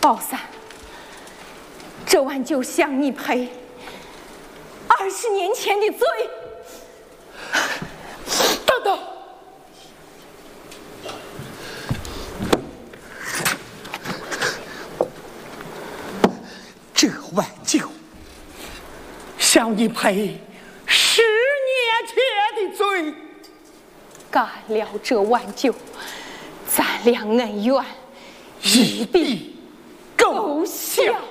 宝三，这碗酒向你赔20年前的罪。 等等，这碗酒向你赔10年前的罪。 干了这碗酒，咱俩恩怨一笔勾销。